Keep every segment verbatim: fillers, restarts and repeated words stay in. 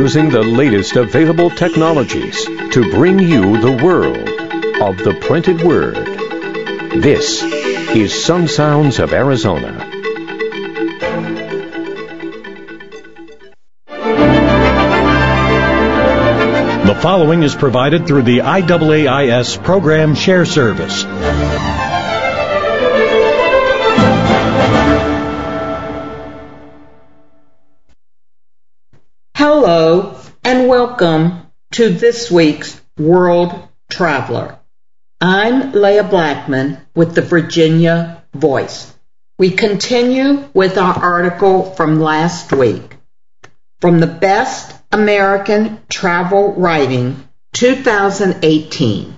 using the latest available technologies to bring you the world of the printed word. This is Sun Sounds of Arizona. The following is provided through the I A A I S Program Share Service. Hello and welcome to this week's World Traveler. I'm Leah Blackman with the Virginia Voice. We continue with our article from last week. From the Best American Travel Writing two thousand eighteen,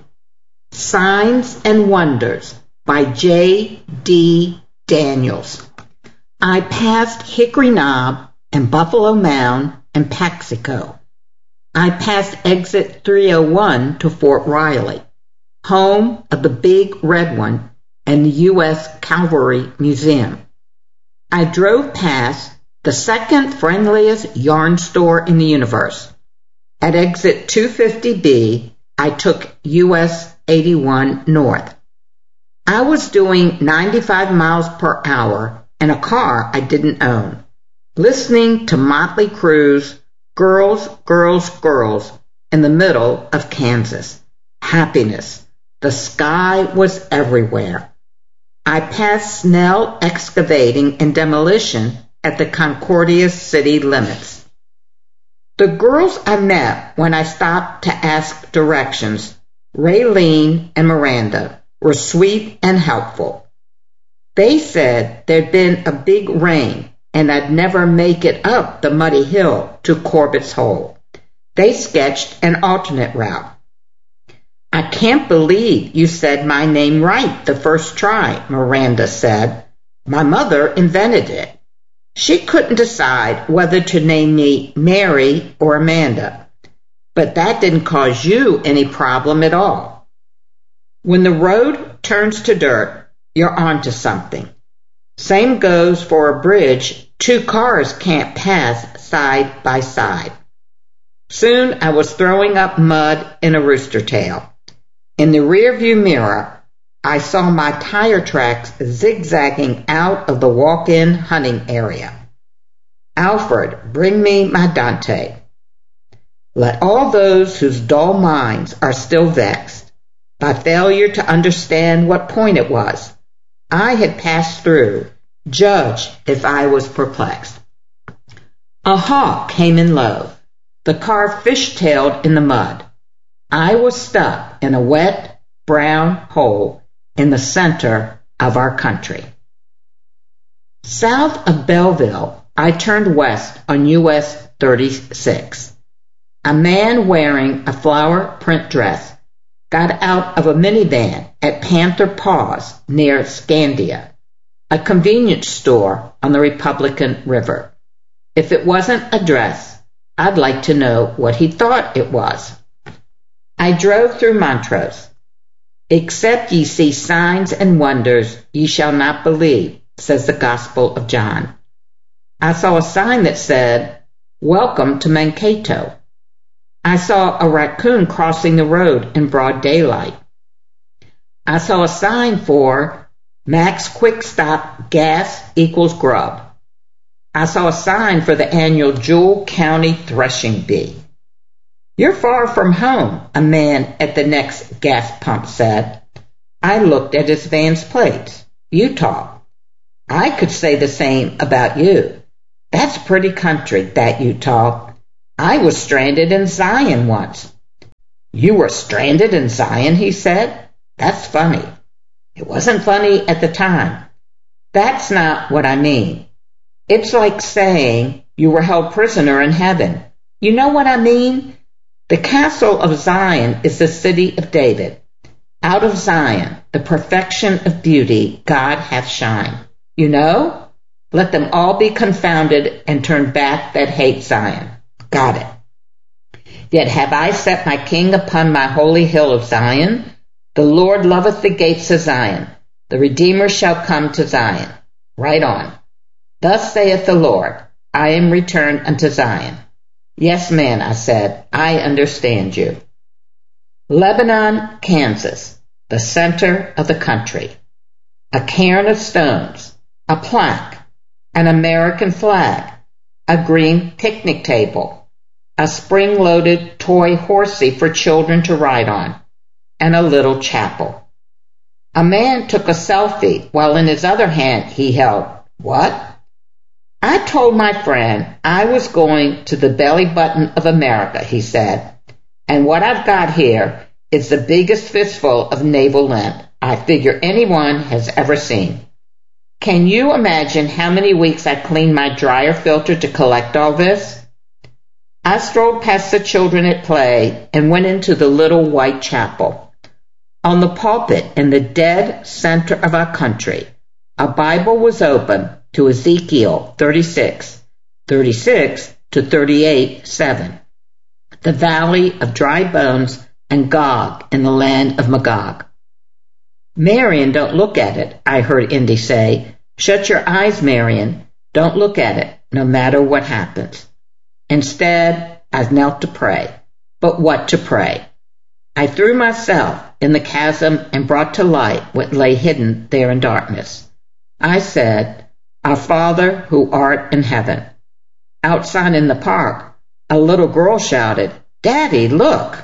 Signs and Wonders by J D Daniels. I passed Hickory Knob and Buffalo Mound and Paxico. I passed exit three oh one to Fort Riley, home of the Big Red One and the U S Cavalry Museum. I drove past the second friendliest yarn store in the universe. At exit two fifty B, I took U S eighty-one north. I was doing ninety-five miles per hour in a car I didn't own, listening to Motley Crue's Girls, Girls, Girls in the middle of Kansas. Happiness. The sky was everywhere. I passed Snell Excavating and Demolition at the Concordia city limits. The girls I met when I stopped to ask directions, Raylene and Miranda, were sweet and helpful. They said there'd been a big rain and I'd never make it up the muddy hill to Corbett's Hole. They sketched an alternate route. I can't believe you said my name right the first try, Miranda said. My mother invented it. She couldn't decide whether to name me Mary or Amanda, but that didn't cause you any problem at all. When the road turns to dirt, you're onto something. Same goes for a bridge two cars can't pass side by side. Soon I was throwing up mud in a rooster tail. In the rearview mirror, I saw my tire tracks zigzagging out of the walk-in hunting area. Alfred, bring me my Dante. Let all those whose dull minds are still vexed by failure to understand what point it was I had passed through, judge if I was perplexed. A hawk came in low. The car fishtailed in the mud. I was stuck in a wet, brown hole in the center of our country. South of Belleville, I turned west on U S thirty-six. A man wearing a flower print dress got out of a minivan at Panther Paws near Scandia, a convenience store on the Republican River. If it wasn't a dress, I'd like to know what he thought it was. I drove through Montrose. Except ye see signs and wonders, ye shall not believe, says the Gospel of John. I saw a sign that said, Welcome to Mankato. I saw a raccoon crossing the road in broad daylight. I saw a sign for Max Quick Stop Gas equals Grub. I saw a sign for the annual Jewell County Threshing Bee. You're far from home, a man at the next gas pump said. I looked at his van's plates. Utah. I could say the same about you. That's pretty country, that Utah. I was stranded in Zion once. You were stranded in Zion, he said. That's funny. It wasn't funny at the time. That's not what I mean. It's like saying you were held prisoner in heaven. You know what I mean? The castle of Zion is the city of David. Out of Zion, the perfection of beauty, God hath shined. You know? Let them all be confounded and turn back that hate Zion. Got it. Yet have I set my king upon my holy hill of Zion. The Lord loveth the gates of Zion. The Redeemer shall come to Zion. Right on. Thus saith the Lord, I am returned unto Zion. Yes, man, I said, I understand you. Lebanon, Kansas, the center of the country. A cairn of stones, a plaque, an American flag, a green picnic table, a spring-loaded toy horsey for children to ride on, and a little chapel. A man took a selfie while in his other hand he held, what? I told my friend I was going to the belly button of America, he said, and what I've got here is the biggest fistful of navel length I figure anyone has ever seen. Can you imagine how many weeks I cleaned my dryer filter to collect all this? I strolled past the children at play and went into the little white chapel. On the pulpit in the dead center of our country, a Bible was open to Ezekiel thirty-six, thirty-six to thirty-eight, seven, the valley of dry bones and Gog in the land of Magog. Marion, don't look at it, I heard Indy say. Shut your eyes, Marion. Don't look at it, no matter what happens. Instead, I knelt to pray. But what to pray? I threw myself in the chasm and brought to light what lay hidden there in darkness. I said, Our Father who art in heaven. Outside in the park, a little girl shouted, Daddy, look!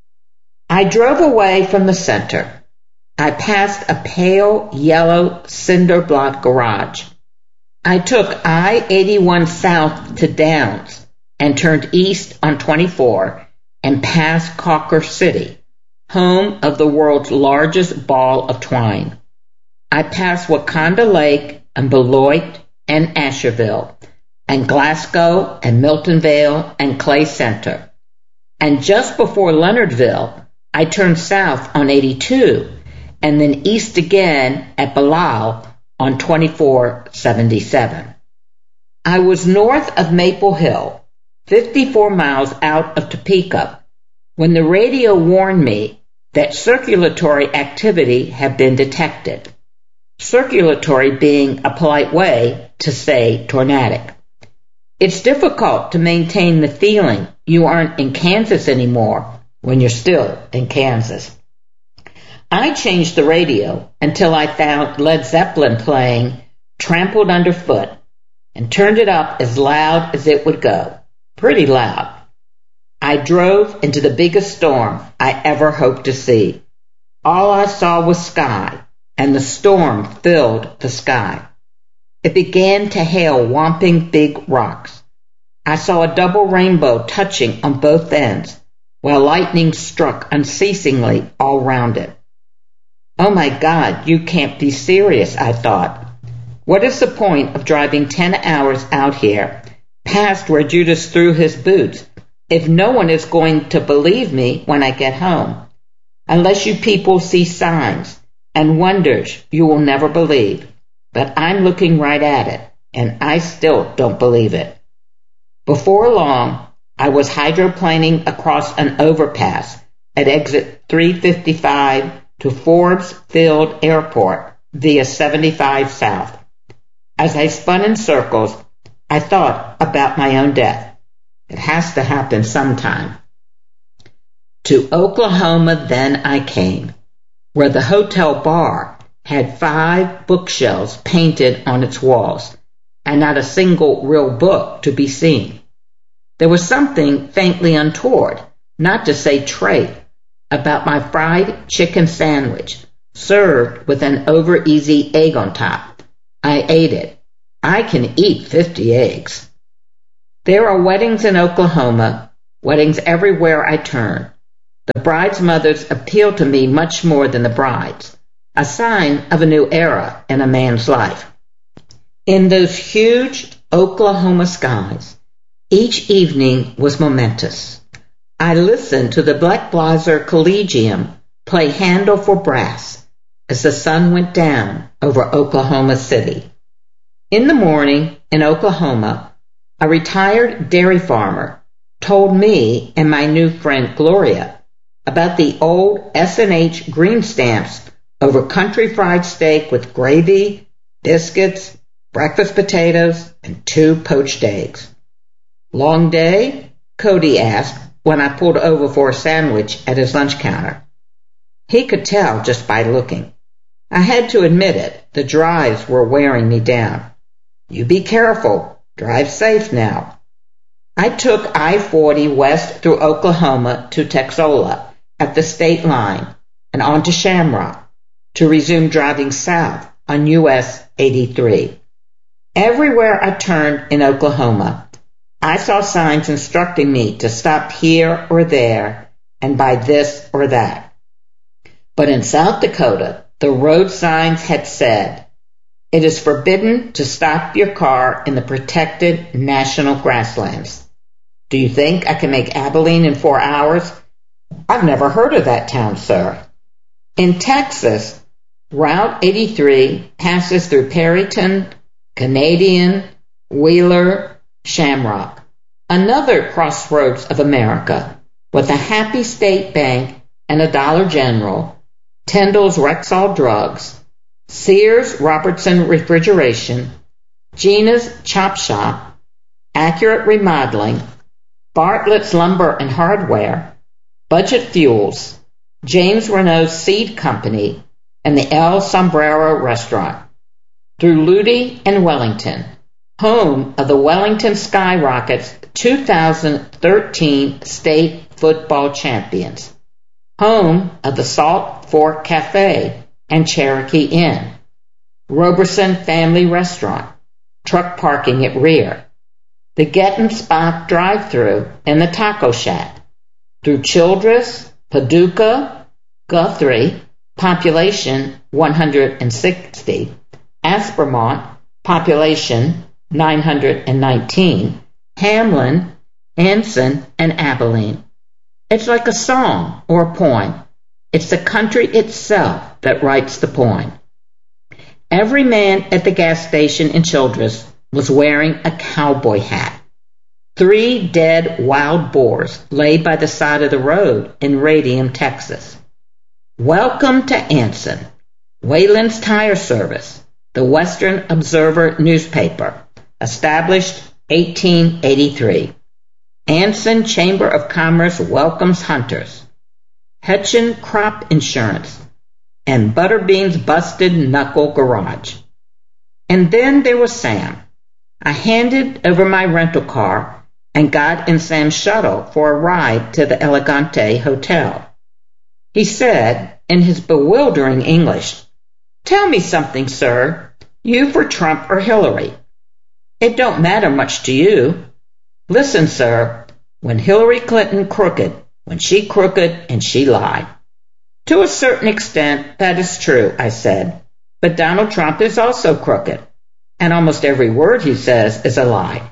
I drove away from the center. I passed a pale yellow cinder block garage. I took I eighty-one south to Downs and turned east on twenty-four and passed Cawker City, home of the world's largest ball of twine. I passed Wakanda Lake and Beloit and Asherville and Glasgow and Milton Vale and Clay Center. And just before Leonardville, I turned south on eighty-two and then east again at Bilal on twenty-four seventy-seven. I was north of Maple Hill, fifty-four miles out of Topeka, when the radio warned me that circulatory activity had been detected. Circulatory being a polite way to say tornadic. It's difficult to maintain the feeling you aren't in Kansas anymore when you're still in Kansas. I changed the radio until I found Led Zeppelin playing Trampled Underfoot and turned it up as loud as it would go. Pretty loud. I drove into the biggest storm I ever hoped to see. All I saw was sky, and the storm filled the sky. It began to hail whomping big rocks. I saw a double rainbow touching on both ends, while lightning struck unceasingly all round it. Oh my God, you can't be serious, I thought. What is the point of driving ten hours out here, past where Judas threw his boots, if no one is going to believe me when I get home? Unless you people see signs and wonders you will never believe. But I'm looking right at it, and I still don't believe it. Before long, I was hydroplaning across an overpass at exit three fifty-five to Forbes Field Airport via seventy-five South. As I spun in circles, I thought about my own death. It has to happen sometime. To Oklahoma then I came, where the hotel bar had five bookshelves painted on its walls, and not a single real book to be seen. There was something faintly untoward, not to say trite, about my fried chicken sandwich, served with an over-easy egg on top. I ate it. I can eat fifty eggs. There are weddings in Oklahoma, weddings everywhere I turn. The brides' mothers appeal to me much more than the brides, a sign of a new era in a man's life. In those huge Oklahoma skies, each evening was momentous. I listened to the Blackblazer Collegium play Handel for brass as the sun went down over Oklahoma City. In the morning, in Oklahoma, a retired dairy farmer told me and my new friend Gloria about the old S and H green stamps over country fried steak with gravy, biscuits, breakfast potatoes, and two poached eggs. Long day, Cody asked when I pulled over for a sandwich at his lunch counter. He could tell just by looking. I had to admit it, the drives were wearing me down. You be careful. Drive safe now. I took I forty west through Oklahoma to Texola at the state line and on to Shamrock to resume driving south on U S eighty-three. Everywhere I turned in Oklahoma, I saw signs instructing me to stop here or there and buy this or that. But in South Dakota, the road signs had said, "It is forbidden to stop your car in the protected national grasslands." Do you think I can make Abilene in four hours? I've never heard of that town, sir. In Texas, Route eighty-three passes through Perryton, Canadian, Wheeler, Shamrock, another crossroads of America, with a Happy State Bank and a Dollar General, Tyndall's Rexall Drugs, Sears Robertson Refrigeration, Gina's Chop Shop, Accurate Remodeling, Bartlett's Lumber and Hardware, Budget Fuels, James Renault's Seed Company, and the El Sombrero Restaurant, through Ludi and Wellington, home of the Wellington Skyrockets two thousand thirteen state football champions, home of the Salt Fork Cafe and Cherokee Inn, Roberson Family Restaurant, truck parking at rear, the Gettin' Spot drive-thru and the Taco Shack, through Childress, Paducah, Guthrie, population one hundred sixty, Aspermont, population nine hundred nineteen, Hamlin, Anson, and Abilene. It's like a song or a poem. It's the country itself that writes the poem. Every man at the gas station in Childress was wearing a cowboy hat. Three dead wild boars lay by the side of the road in Radium, Texas. Welcome to Anson, Wayland's Tire Service, the Western Observer newspaper, established eighteen eighty-three. Anson Chamber of Commerce welcomes hunters. Hetchin Crop Insurance, and Butterbean's Busted Knuckle Garage. And then there was Sam. I handed over my rental car and got in Sam's shuttle for a ride to the Elegante Hotel. He said, in his bewildering English, "Tell me something, sir. You for Trump or Hillary?" "It don't matter much to you." "Listen, sir, when Hillary Clinton crooked, when she crooked and she lied." "To a certain extent, that is true," I said. "But Donald Trump is also crooked, and almost every word he says is a lie."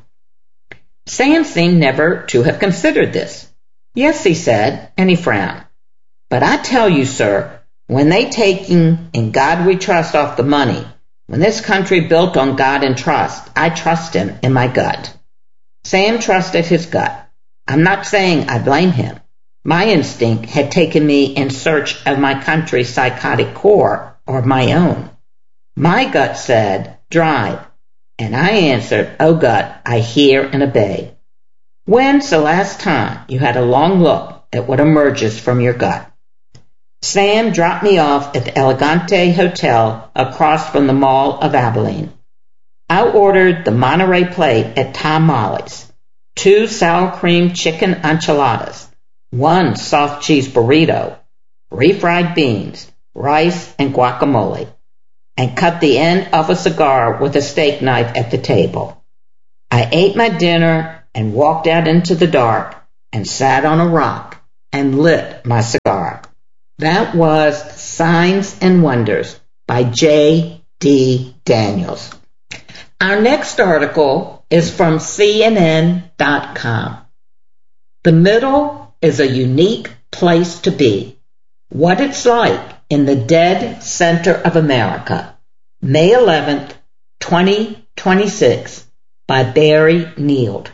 Sam seemed never to have considered this. "Yes," he said, and he frowned. "But I tell you, sir, when they taking In God We Trust off the money, when this country built on God and trust, I trust him in my gut." Sam trusted his gut. I'm not saying I blame him. My instinct had taken me in search of my country's psychotic core or my own. My gut said, drive, and I answered, oh gut, I hear and obey. When's the last time you had a long look at what emerges from your gut? Sam dropped me off at the Elegante Hotel across from the Mall of Abilene. I ordered the Monterey plate at Tom Molly's, two sour cream chicken enchiladas, one soft cheese burrito, refried beans, rice, and guacamole, and cut the end of a cigar with a steak knife at the table. I ate my dinner and walked out into the dark and sat on a rock and lit my cigar. That was Signs and Wonders by J D Daniels. Our next article is from C N N dot com. The middle is a unique place to be. What it's like in the dead center of America. May eleventh, twenty twenty-six, by Barry Neild.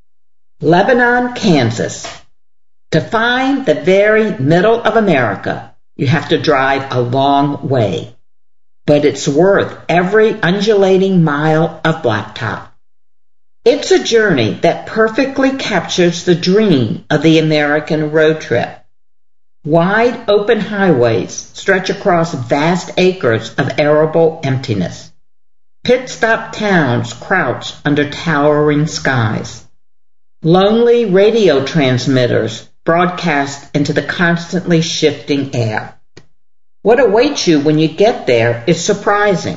Lebanon, Kansas. To find the very middle of America, you have to drive a long way. But it's worth every undulating mile of blacktop. It's a journey that perfectly captures the dream of the American road trip. Wide open highways stretch across vast acres of arable emptiness. Pit-stop towns crouch under towering skies. Lonely radio transmitters broadcast into the constantly shifting air. What awaits you when you get there is surprising.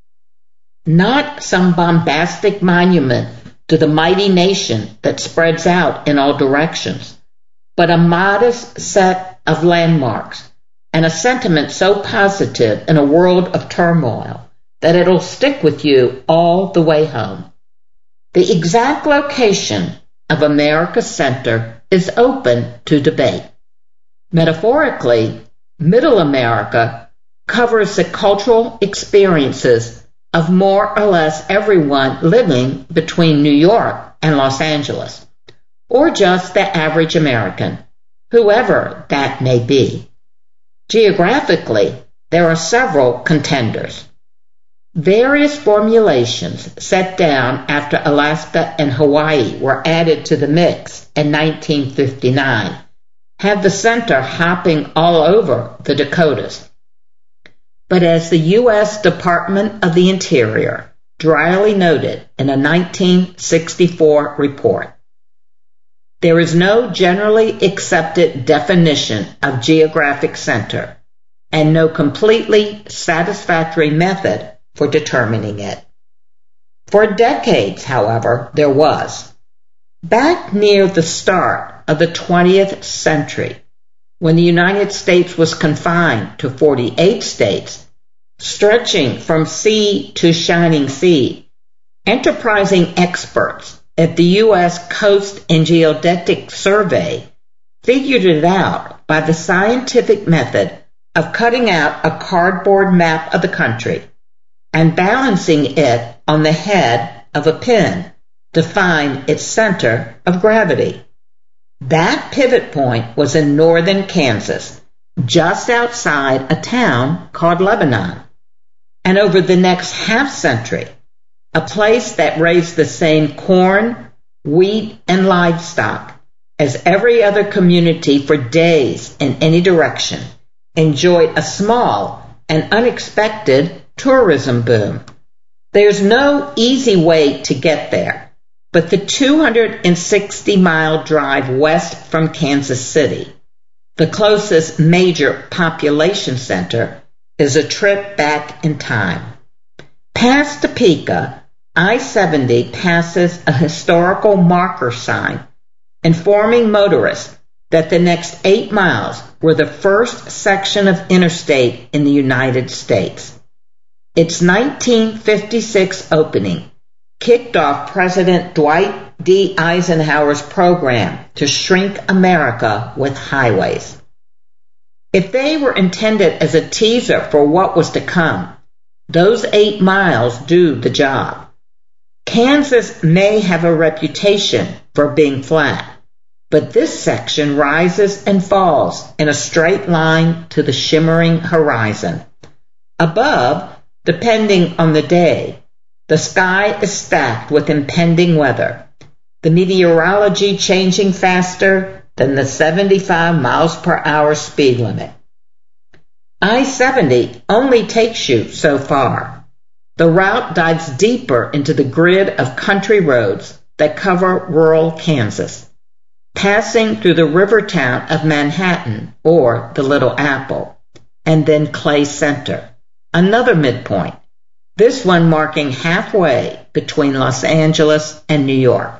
Not some bombastic monument to the mighty nation that spreads out in all directions, but a modest set of landmarks and a sentiment so positive in a world of turmoil that it'll stick with you all the way home. The exact location of America's center is open to debate. Metaphorically, Middle America covers the cultural experiences of more or less everyone living between New York and Los Angeles, or just the average American, whoever that may be. Geographically, there are several contenders. Various formulations set down after Alaska and Hawaii were added to the mix in nineteen fifty-nine have the center hopping all over the Dakotas. But as the U S Department of the Interior dryly noted in a nineteen sixty-four report, there is no generally accepted definition of geographic center and no completely satisfactory method for determining it. For decades, however, there was. Back near the start of the twentieth century, when the United States was confined to forty-eight states, stretching from sea to shining sea, enterprising experts at the U S Coast and Geodetic Survey figured it out by the scientific method of cutting out a cardboard map of the country and balancing it on the head of a pin to find its center of gravity. That pivot point was in northern Kansas, just outside a town called Lebanon. And over the next half-century, a place that raised the same corn, wheat, and livestock as every other community for days in any direction, enjoyed a small and unexpected tourism boom. There's no easy way to get there, but the two hundred sixty mile drive west from Kansas City, the closest major population center, is a trip back in time. Past Topeka, I seventy passes a historical marker sign informing motorists that the next eight miles were the first section of interstate in the United States. Its nineteen fifty-six opening kicked off President Dwight D. Eisenhower's program to shrink America with highways. If they were intended as a teaser for what was to come, those eight miles do the job. Kansas may have a reputation for being flat, but this section rises and falls in a straight line to the shimmering horizon. Above, depending on the day, the sky is stacked with impending weather, the meteorology changing faster than the seventy-five miles per hour speed limit. I seventy only takes you so far. The route dives deeper into the grid of country roads that cover rural Kansas, passing through the river town of Manhattan or the Little Apple, and then Clay Center, another midpoint, this one marking halfway between Los Angeles and New York.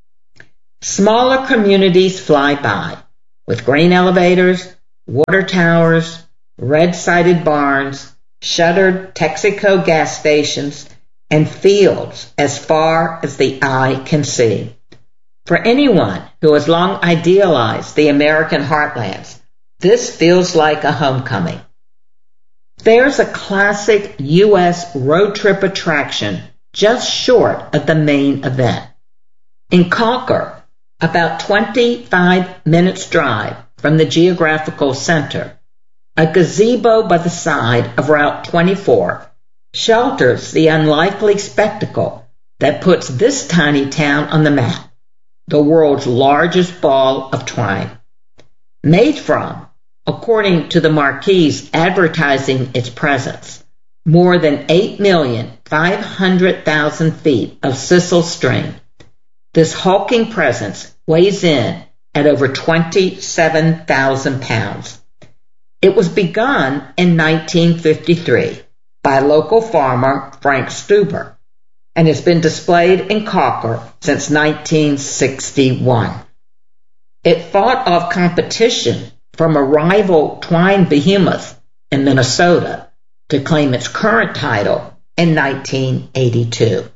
Smaller communities fly by, with grain elevators, water towers, red-sided barns, shuttered Texaco gas stations, and fields as far as the eye can see. For anyone who has long idealized the American heartlands, this feels like a homecoming. There's a classic U S road trip attraction just short of the main event. In Concord, about twenty-five minutes drive from the geographical center, a gazebo by the side of Route twenty-four shelters the unlikely spectacle that puts this tiny town on the map, the world's largest ball of twine. Made from, according to the marquees advertising its presence, more than eight million five hundred thousand feet of sisal string, this hulking presence weighs in at over twenty-seven thousand pounds. It was begun in nineteen fifty-three by local farmer Frank Stuber and has been displayed in Cocker since nineteen sixty-one. It fought off competition from a rival twine behemoth in Minnesota to claim its current title in nineteen eighty-two.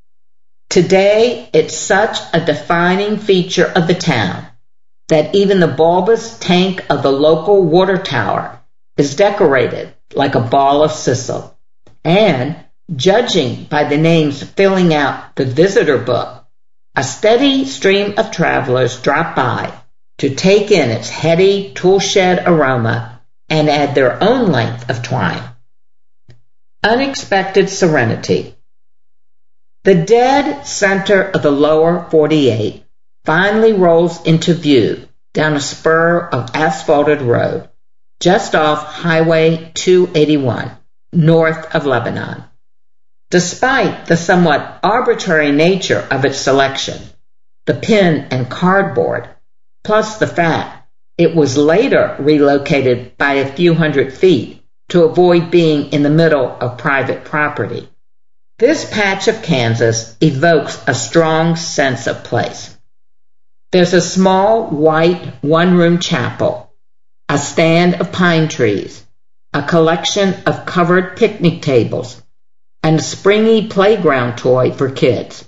Today, it's such a defining feature of the town that even the bulbous tank of the local water tower is decorated like a ball of sisal. And, judging by the names filling out the visitor book, a steady stream of travelers drop by to take in its heady toolshed aroma and add their own length of twine. Unexpected serenity. The dead center of the lower forty-eight finally rolls into view down a spur of asphalted road just off Highway two eighty-one, north of Lebanon. Despite the somewhat arbitrary nature of its selection, the pin and cardboard, plus the fact it was later relocated by a few hundred feet to avoid being in the middle of private property, this patch of Kansas evokes a strong sense of place. There's a small white one-room chapel, a stand of pine trees, a collection of covered picnic tables, and a springy playground toy for kids.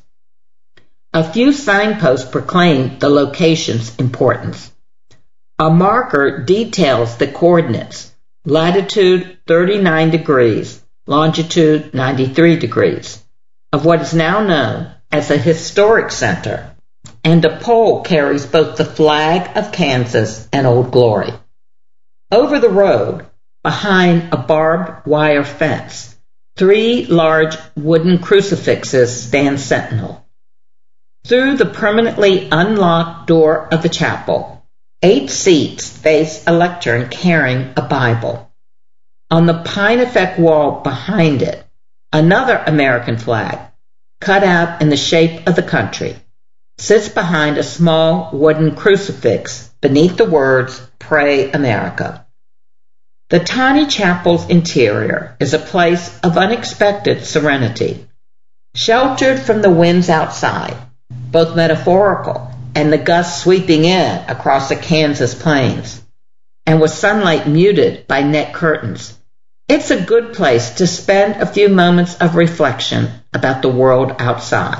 A few signposts proclaim the location's importance. A marker details the coordinates: latitude thirty-nine degrees, longitude ninety-three degrees, of what is now known as a historic center, and a pole carries both the flag of Kansas and Old Glory. Over the road, behind a barbed wire fence, three large wooden crucifixes stand sentinel. Through the permanently unlocked door of the chapel, eight seats face a lectern carrying a Bible. On the pine effect wall behind it, another American flag, cut out in the shape of the country, sits behind a small wooden crucifix beneath the words, "Pray America." The tiny chapel's interior is a place of unexpected serenity, sheltered from the winds outside, both metaphorical and the gusts sweeping in across the Kansas plains, and with sunlight muted by net curtains. It's a good place to spend a few moments of reflection about the world outside.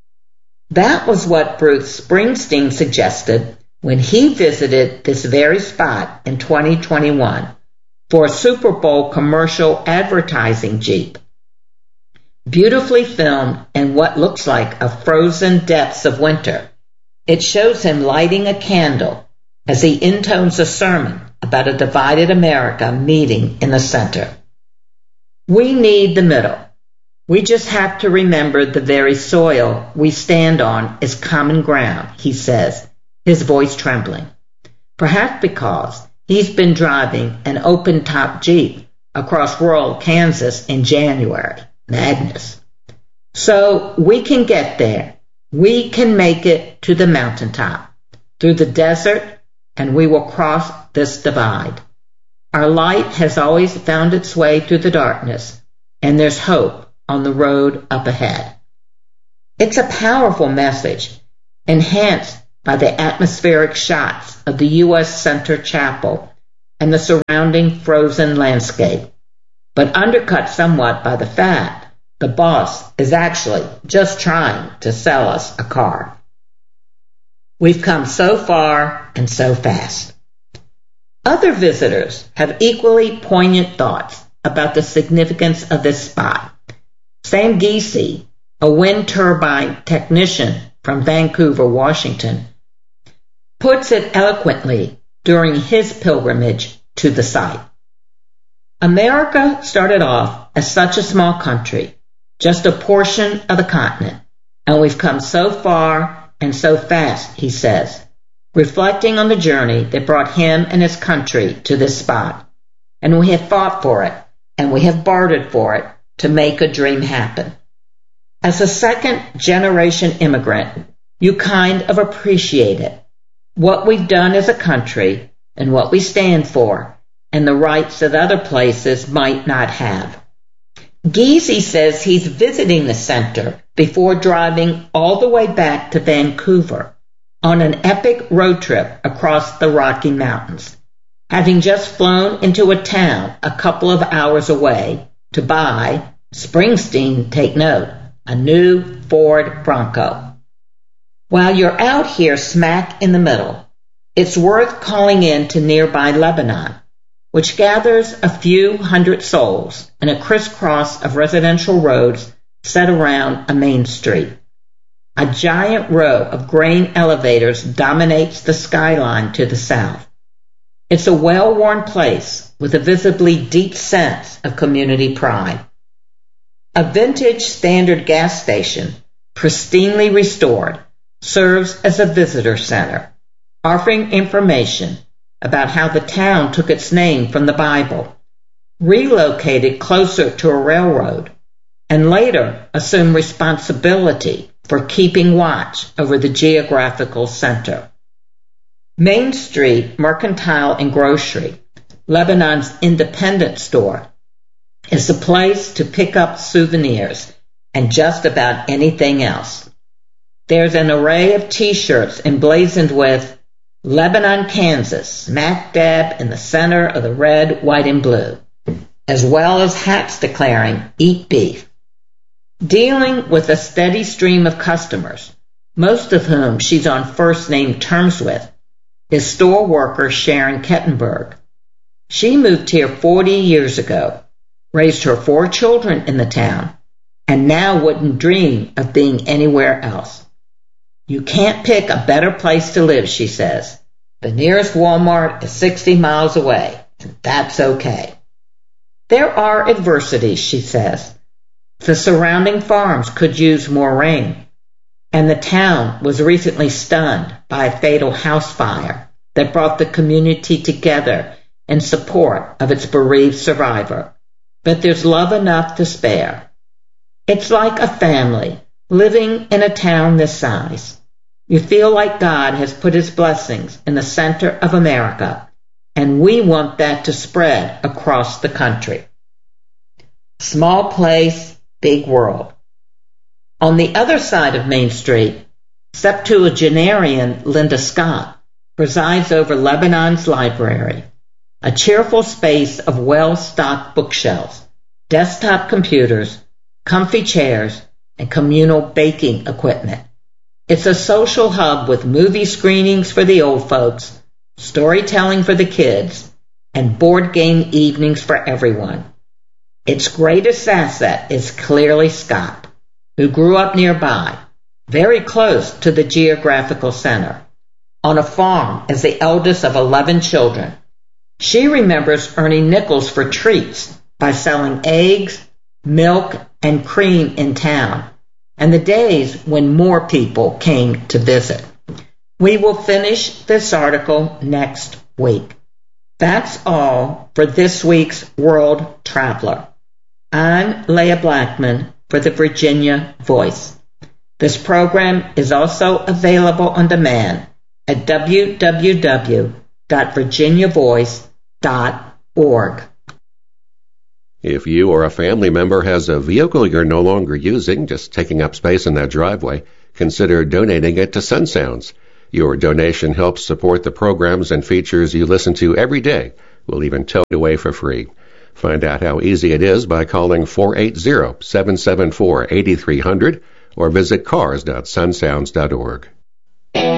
That was what Bruce Springsteen suggested when he visited this very spot in twenty twenty-one for a Super Bowl commercial advertising Jeep. Beautifully filmed in what looks like a frozen depths of winter, it shows him lighting a candle as he intones a sermon about a divided America meeting in the center. We need the middle. We just have to remember the very soil we stand on is common ground, he says, his voice trembling. Perhaps because he's been driving an open-top Jeep across rural Kansas in January. Madness. So we can get there. We can make it to the mountaintop, through the desert, and we will cross this divide. Our light has always found its way through the darkness, and there's hope on the road up ahead. It's a powerful message, enhanced by the atmospheric shots of the U S Center Chapel and the surrounding frozen landscape, but undercut somewhat by the fact the boss is actually just trying to sell us a car. We've come so far and so fast. Other visitors have equally poignant thoughts about the significance of this spot. Sam Giese, a wind turbine technician from Vancouver, Washington, puts it eloquently during his pilgrimage to the site. America started off as such a small country, just a portion of the continent, And we've come so far and so fast, he says, reflecting on the journey that brought him and his country to this spot. And we have fought for it, and we have bartered for it to make a dream happen. As a second-generation immigrant, you kind of appreciate it, what we've done as a country and what we stand for, and the rights that other places might not have. Geezy says he's visiting the center before driving all the way back to Vancouver on an epic road trip across the Rocky Mountains, having just flown into a town a couple of hours away to buy, Springsteen, take note, a new Ford Bronco. While you're out here smack in the middle, it's worth calling in to nearby Lebanon, which gathers a few hundred souls in a crisscross of residential roads set around a main street. A giant row of grain elevators dominates the skyline to the south. It's a well-worn place with a visibly deep sense of community pride. A vintage standard gas station, pristinely restored, serves as a visitor center, offering information about how the town took its name from the Bible, relocated closer to a railroad, and later assumed responsibility for keeping watch over the geographical center. Main Street Mercantile and Grocery, Lebanon's independent store, is a place to pick up souvenirs and just about anything else. There's an array of T-shirts emblazoned with Lebanon, Kansas, smack dab in the center of the red, white, and blue, as well as hats declaring Eat Beef. Dealing with a steady stream of customers, most of whom she's on first-name terms with, is store worker Sharon Kettenberg. She moved here forty years ago, raised her four children in the town, and now wouldn't dream of being anywhere else. You can't pick a better place to live, she says. The nearest Walmart is sixty miles away, and that's okay. There are adversities, she says. The surrounding farms could use more rain, and the town was recently stunned by a fatal house fire that brought the community together in support of its bereaved survivor. But there's love enough to spare. It's like a family living in a town this size. You feel like God has put his blessings in the center of America, and we want that to spread across the country. Small place, big world. On the other side of Main Street, septuagenarian Linda Scott presides over Lebanon's library, a cheerful space of well-stocked bookshelves, desktop computers, comfy chairs, and communal baking equipment. It's a social hub with movie screenings for the old folks, storytelling for the kids, and board game evenings for everyone. Its greatest asset is clearly Scott, who grew up nearby, very close to the geographical center, on a farm as the eldest of eleven children. She remembers earning nickels for treats by selling eggs, milk, and cream in town, and the days when more people came to visit. We will finish this article next week. That's all for this week's World Traveler. I'm Leah Blackman for the Virginia Voice. This program is also available on demand at w w w dot virginia voice dot org. If you or a family member has a vehicle you're no longer using, just taking up space in that driveway, consider donating it to Sun Sounds. Your donation helps support the programs and features you listen to every day. We'll even tow it away for free. Find out how easy it is by calling four eight zero, seven seven four, eight three zero zero or visit cars dot sun sounds dot org.